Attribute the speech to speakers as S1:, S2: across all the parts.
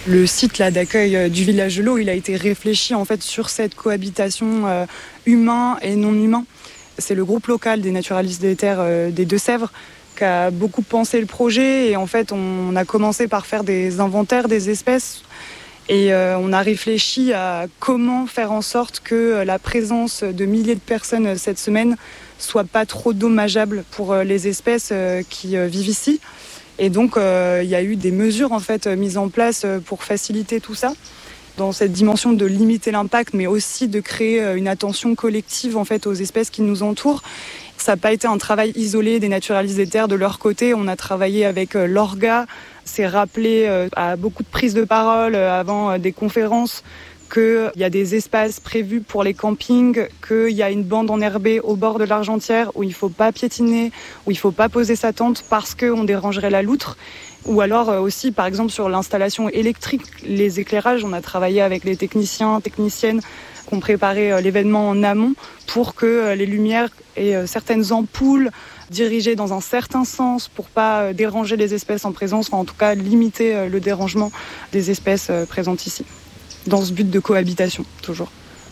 S1: Le site là, d'accueil du village de l'eau, il a été réfléchi en fait sur cette cohabitation humain et non humain. C'est le groupe local des naturalistes des terres des Deux-Sèvres qui a beaucoup pensé le projet et en fait on a commencé par faire des inventaires des espèces et on a réfléchi à comment faire en sorte que la présence de milliers de personnes cette semaine soit pas trop dommageable pour les espèces qui vivent ici. Et donc, il y a eu des mesures en fait mises en place pour faciliter tout ça, dans cette dimension de limiter l'impact, mais aussi de créer une attention collective en fait aux espèces qui nous entourent. Ça n'a pas été un travail isolé des naturalistes des terres de leur côté. On a travaillé avec l'ORGA, c'est rappelé à beaucoup de prises de parole avant des conférences qu'il y a des espaces prévus pour les campings, qu'il y a une bande enherbée au bord de l'Argentière où il ne faut pas piétiner, où il ne faut pas poser sa tente parce qu'on dérangerait la loutre. Ou alors aussi, par exemple, sur l'installation électrique, les éclairages, on a travaillé avec les techniciens, techniciennes qui ont préparé l'événement en amont pour que les lumières et certaines ampoules dirigées dans un certain sens pour pas déranger les espèces en présence, ou en tout cas limiter le dérangement des espèces présentes ici. Dans ce but de cohabitation, toujours.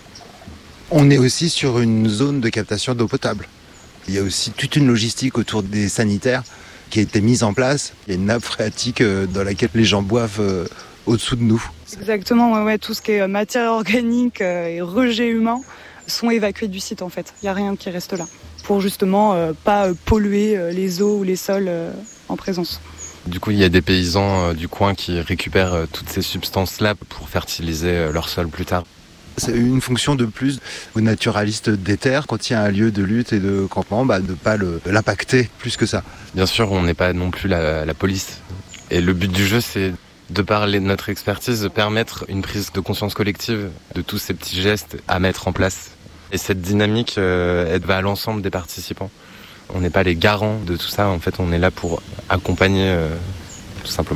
S2: On est aussi sur une zone de captation d'eau potable. Il y a aussi toute une logistique autour des sanitaires qui a été mise en place. Il y a une nappe phréatique dans laquelle les gens boivent au-dessous de nous.
S1: Exactement, ouais, tout ce qui est matière organique et rejet humain sont évacués du site en fait. Il n'y a rien qui reste là. Pour justement pas polluer les eaux ou les sols en présence.
S3: Du coup, il y a des paysans du coin qui récupèrent toutes ces substances-là pour fertiliser leur sol plus tard.
S2: C'est une fonction de plus aux naturalistes des terres, quand il y a un lieu de lutte et de campement, de ne pas l'impacter plus que ça.
S3: Bien sûr, on n'est pas non plus la police. Et le but du jeu, c'est de parler de notre expertise, de permettre une prise de conscience collective de tous ces petits gestes à mettre en place. Et cette dynamique, elle va à l'ensemble des participants. On n'est pas les garants de tout ça, en fait, on est là pour accompagner tout simplement.